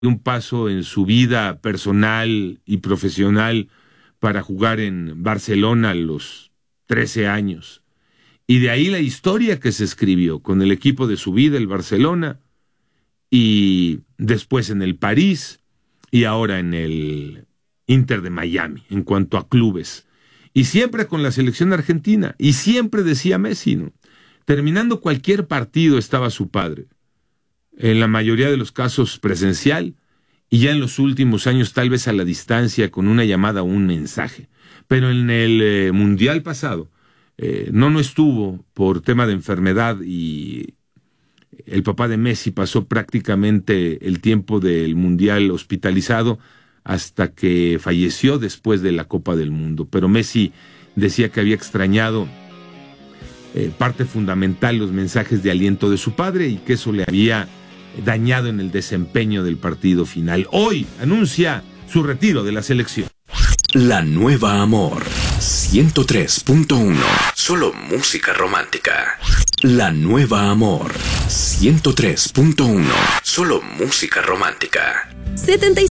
un paso en su vida personal y profesional para jugar en Barcelona a los 13 años. Y de ahí la historia que se escribió con el equipo de su vida, el Barcelona, y después en el París, y ahora en el Inter de Miami, en cuanto a clubes. Y siempre con la selección argentina. Y siempre decía Messi, ¿no? Terminando cualquier partido estaba su padre. En la mayoría de los casos presencial, y ya en los últimos años tal vez a la distancia con una llamada o un mensaje. Pero en el Mundial pasado no estuvo por tema de enfermedad, y el papá de Messi pasó prácticamente el tiempo del Mundial hospitalizado hasta que falleció después de la Copa del Mundo. Pero Messi decía que había extrañado parte fundamental, los mensajes de aliento de su padre, y que eso le había dañado en el desempeño del partido final. Hoy anuncia su retiro de la selección. La Nueva Amor 103.1. Solo música romántica. La Nueva Amor 103.1. Solo música romántica. 75